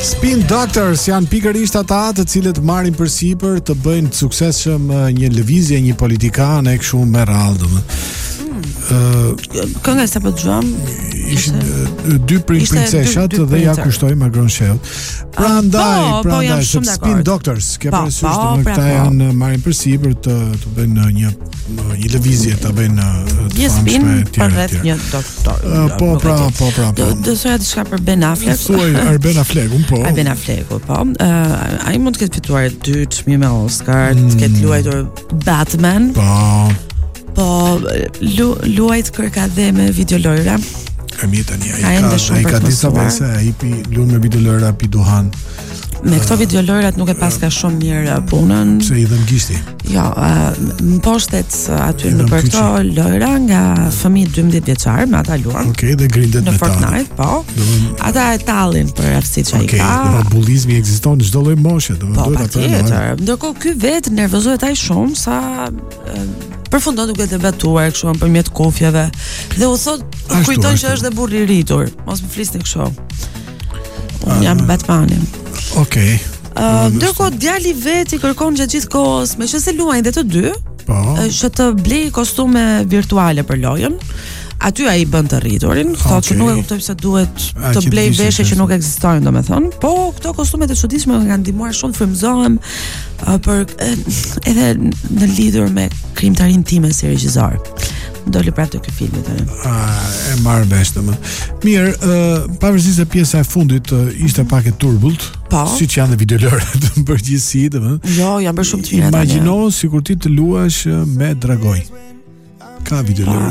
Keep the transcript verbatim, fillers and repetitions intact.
Spin Doctors janë pikërisht ata të cilët marrin përsipër të bëjnë të suksesshëm një lëvizje, një politikan e kështu me radhë, domethënë. Kënga sa po dëgjom ishin dy princeshat dhe ja kushtoi me Gronshell. Prandaj, prandaj Spin Doctors, ke parasysh se këta janë marrin përsipër të të bëjnë një një lëvizje, të bëjnë një spin për rreth një doktor. Po, pra, po, pra. Do thoya diçka për Ben Affleck. Thuaj Ben Affleck, po. Ben Affleck, po. Ai mund të ketë fituar dy çmime me Oscar, të ketë luajtur Batman. Po. Po lu, luajt kërka dhe me videolojra. E mi tani ai ka, ai ka disa vese, ai pi luan me videolojra, pi duhan. Me këto videolojrat nuk e paska shumë mirë punën. Se i dhën gishti. Jo, më poshtet aty në për këto lojra nga fëmijë dymbëdhjetë vjeçar, me ata luan. Okej, dhe grindet me ta. Në Fortnite, po. Ata e tallin për aftësitë që ai ka. Okej, bullizmi ekziston në çdo lloj moshe, domethënë duhet ta pranojmë. Ndërkohë ky vetë nervozohet ai shumë sa përfundon duke debatuar kështu nëpërmjet kufjeve dhe u thot kujton që është dhe burr i rritur. Mos më flisni kështu. Unë jam Batmani. Okej. Ndërkohë djali vet i kërkon gjatë gjithë kohës, meqense luajnë dhe të dy, po, që të blej kostume virtuale për lojën. Aty ai bën të rriturin, thotë që nuk e kuptoj pse duhet të blej veshje që nuk ekzistojnë, domethënë. Po këto kostume të çuditshme më kanë ndihmuar shumë, frymëzohem për edhe në lidhur me krijimtarinë time si regjisor. Doli prapë te ky filmi tani. Ah, e marr vesh domun. Mirë, uh, pavarësisht se pjesa e fundit uh, ishte pak e turbullt, siç janë videolojrat në përgjithësi, domethënë. Jo, janë bërë shumë të mira. Imagjino sikur ti të luash me dragoj. Ka videolojra